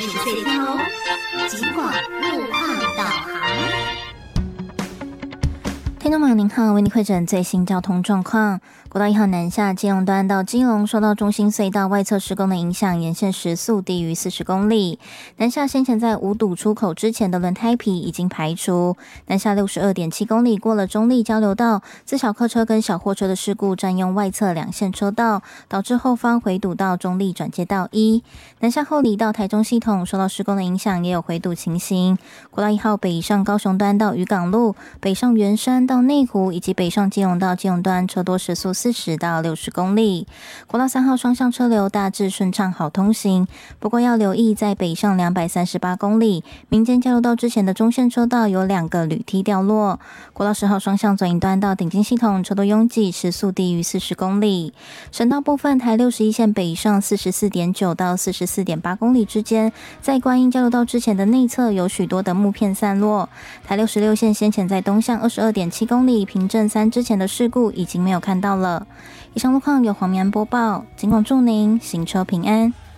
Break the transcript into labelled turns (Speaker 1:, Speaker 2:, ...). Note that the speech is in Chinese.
Speaker 1: 什么隧道哦。尽管路况导航。听众朋友您好，为您汇诊最新交通状况。国道1号南下基隆端到基隆，受到中心隧道外侧施工的影响，沿线时速低于40公里。南下先前在五堵出口之前的轮胎皮已经排除。南下62.7公里过了中立交流道，自小客车跟小货车的事故占用外侧两线车道，导致后方回堵到中立转接道1。南下后里到台中系统受到施工的影响，也有回堵情形。国道1号北上高雄端到渔港路，北上圆山到内湖，以及北上基隆到基隆端车多时速40到60公里。国道3号双向车流大致顺畅好通行，不过要留意在北上238公里民间交流道之前的中线车道有2个铝梯掉落。国道10号双向左营端到顶金系统车多拥挤，时速低于40公里。省道部分台61线北上44.9到44.8公里之间，在观音交流道之前的内侧有许多的木片散落。台66线先前在东向22.7公里平镇3之前的事故已经没有看到了。以上路况由黄明安播报，尽管祝您行车平安。